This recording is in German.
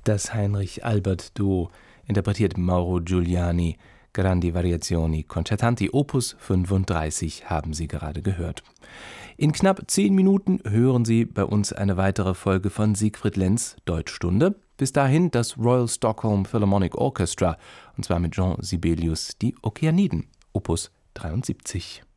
Das Heinrich-Albert-Duo interpretiert Mauro Giuliani, Grandi Variazioni Concertanti, Opus 35 haben Sie gerade gehört. In knapp 10 Minuten hören Sie bei uns eine weitere Folge von Siegfried Lenz Deutschstunde. Bis dahin das Royal Stockholm Philharmonic Orchestra, und zwar mit Jean Sibelius, die Okeaniden, Opus 73.